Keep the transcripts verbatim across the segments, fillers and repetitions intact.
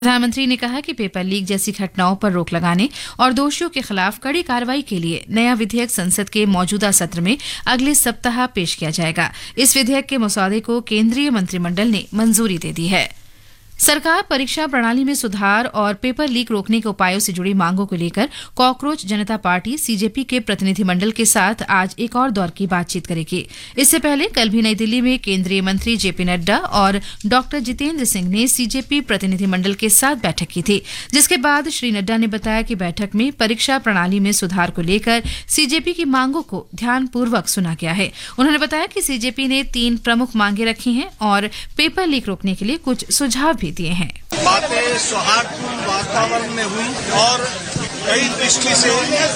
प्रधानमंत्री ने कहा कि पेपर लीक जैसी घटनाओं पर रोक लगाने और दोषियों के खिलाफ कड़ी कार्रवाई के लिए नया विधेयक संसद के मौजूदा सत्र में अगले सप्ताह पेश किया जाएगा। इस विधेयक के मसौदे को केंद्रीय मंत्रिमंडल ने मंजूरी दे दी है। सरकार परीक्षा प्रणाली में सुधार और पेपर लीक रोकने के उपायों से जुड़ी मांगों को लेकर कॉकरोच जनता पार्टी सीजेपी के प्रतिनिधिमंडल के साथ आज एक और दौर की बातचीत करेगी। इससे पहले कल भी नई दिल्ली में केंद्रीय मंत्री जेपी नड्डा और डॉक्टर जितेंद्र सिंह ने सीजेपी प्रतिनिधिमंडल के साथ बैठक की थी, जिसके बाद श्री नड्डा ने बताया कि बैठक में परीक्षा प्रणाली में सुधार को लेकर सीजेपी की मांगों को ध्यानपूर्वक सुना गया है। उन्होंने बताया कि सीजेपी ने तीन प्रमुख मांगे रखी हैं और पेपर लीक रोकने के लिए कुछ सुझाव भी दिए हैं। बातें सौहार्दपूर्ण वातावरण में हुई और कई दृष्टि से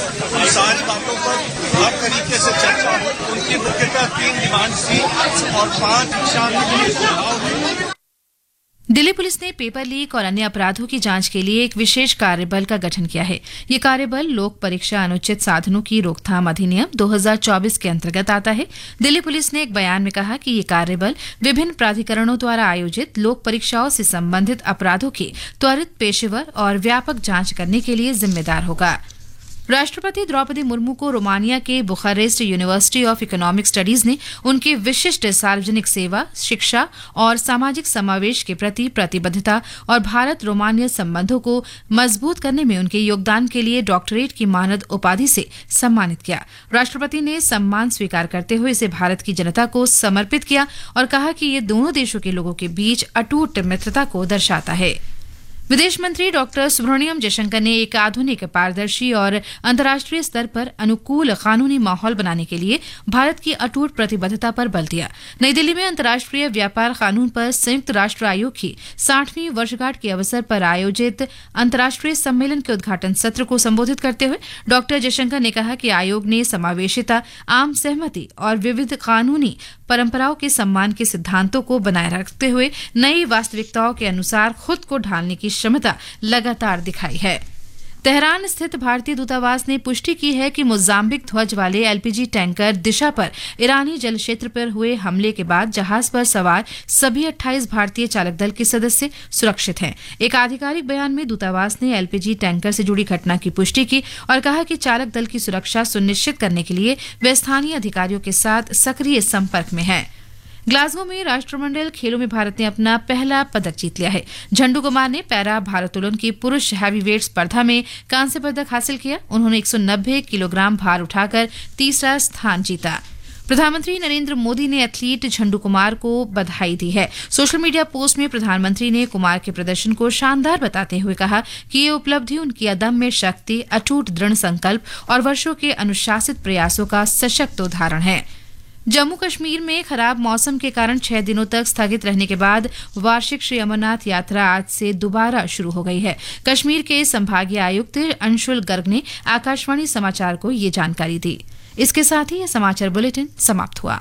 सारी बातों पर हर तरीके से चर्चा हुई। उनकी मुख्यतः तीन डिमांड थी और पांच दिशा निर्देश सुझाव हुए। दिल्ली पुलिस ने पेपर लीक और अन्य अपराधों की जांच के लिए एक विशेष कार्यबल का गठन किया है। ये कार्यबल लोक परीक्षा अनुचित साधनों की रोकथाम अधिनियम दो हज़ार चौबीस के अंतर्गत आता है। दिल्ली पुलिस ने एक बयान में कहा कि ये कार्यबल विभिन्न प्राधिकरणों द्वारा आयोजित लोक परीक्षाओं से संबंधित अपराधों की त्वरित, पेशेवर और व्यापक जांच करने के लिए जिम्मेदार होगा। राष्ट्रपति द्रौपदी मुर्मू को रोमानिया के Bucharest university of economic studies ने उनकी विशिष्ट सार्वजनिक सेवा, शिक्षा और सामाजिक समावेश के प्रति प्रतिबद्धता और भारत रोमानिया संबंधों को मजबूत करने में उनके योगदान के लिए डॉक्टरेट की मानद उपाधि से सम्मानित किया। राष्ट्रपति ने सम्मान स्वीकार करते हुए इसे भारत की जनता को समर्पित किया और कहा कि ये दोनों देशों के लोगों के बीच अटूट मित्रता को दर्शाता है। विदेश मंत्री डॉक्टर सुब्रमण्यम जयशंकर ने एक आधुनिक, पारदर्शी और अंतर्राष्ट्रीय स्तर पर अनुकूल कानूनी माहौल बनाने के लिए भारत की अटूट प्रतिबद्धता पर बल दिया। नई दिल्ली में अंतर्राष्ट्रीय व्यापार कानून पर संयुक्त राष्ट्र आयोग की साठवीं वर्षगांठ के अवसर पर आयोजित अंतर्राष्ट्रीय सम्मेलन के उद्घाटन सत्र को संबोधित करते हुए डॉक्टर जयशंकर ने कहा कि आयोग ने समावेशिता, आम सहमति और विविध कानूनी परंपराओं के सम्मान के सिद्धांतों को बनाए रखते हुए नई वास्तविकताओं के अनुसार खुद को ढालने की क्षमता लगातार दिखाई है। तेहरान स्थित भारतीय दूतावास ने पुष्टि की है कि मोजाम्बिक ध्वज वाले एलपीजी टैंकर दिशा पर ईरानी जल क्षेत्र पर हुए हमले के बाद जहाज पर सवार सभी अट्ठाईस भारतीय चालक दल के सदस्य सुरक्षित हैं। एक आधिकारिक बयान में दूतावास ने एलपीजी टैंकर से जुड़ी घटना की पुष्टि की और कहा कि चालक दल की सुरक्षा सुनिश्चित करने के लिए वे स्थानीय अधिकारियों के साथ सक्रिय संपर्क में हैं। ग्लासगो में राष्ट्रमंडल खेलों में भारत ने अपना पहला पदक जीत लिया है। झंडू कुमार ने पैरा भारोत्तोलन की पुरुष हैवीवेट स्पर्धा में कांस्य पदक हासिल किया। उन्होंने एक सौ नब्बे किलोग्राम भार उठाकर तीसरा स्थान जीता। प्रधानमंत्री नरेंद्र मोदी ने एथलीट झंडू कुमार को बधाई दी है। सोशल मीडिया पोस्ट में प्रधानमंत्री ने कुमार के प्रदर्शन को शानदार बताते हुए कहा कि ये उपलब्धि उनकी अदम्य शक्ति, अटूट दृढ़ संकल्प और वर्षों के अनुशासित प्रयासों का सशक्त उदाहरण है। जम्मू कश्मीर में खराब मौसम के कारण छह दिनों तक स्थगित रहने के बाद वार्षिक श्री अमरनाथ यात्रा आज से दोबारा शुरू हो गई है। कश्मीर के संभागीय आयुक्त अंशुल गर्ग ने आकाशवाणी समाचार को ये जानकारी दी। इसके साथ ही यह समाचार बुलेटिन समाप्त हुआ।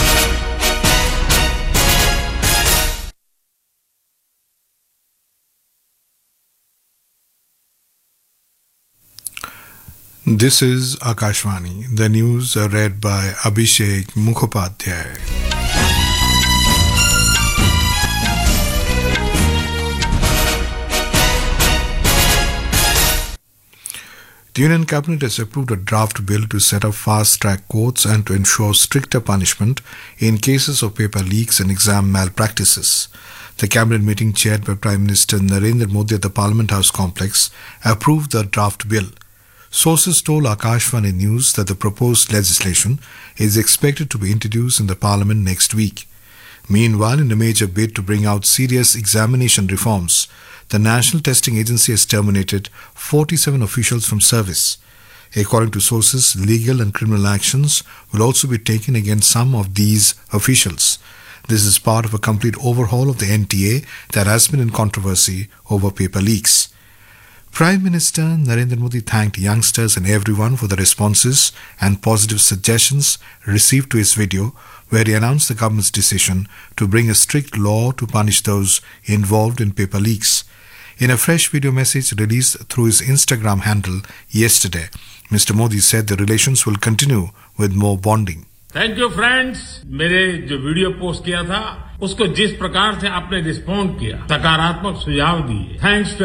This is Akashvani. The news are read by Abhishek Mukhopadhyay. The Union Cabinet has approved a draft bill to set up fast-track courts and to ensure stricter punishment in cases of paper leaks and exam malpractices. The cabinet meeting chaired by Prime Minister Narendra Modi at the Parliament House complex approved the draft bill. Sources told Akashvani News that the proposed legislation is expected to be introduced in the Parliament next week. Meanwhile, in a major bid to bring out serious examination reforms, the National Testing Agency has terminated forty-seven officials from service. According to sources, legal and criminal actions will also be taken against some of these officials. This is part of a complete overhaul of the N T A that has been in controversy over paper leaks. Prime Minister Narendra Modi thanked youngsters and everyone for the responses and positive suggestions received to his video, where he announced the government's decision to bring a strict law to punish those involved in paper leaks. In a fresh video message released through his Instagram handle yesterday, Mister Modi said the relations will continue with more bonding. Thank you, friends. मेरे जो video post किया था उसको जिस प्रकार से आपने respond किया, सकारात्मक सुझाव दिए, थैंक्स टू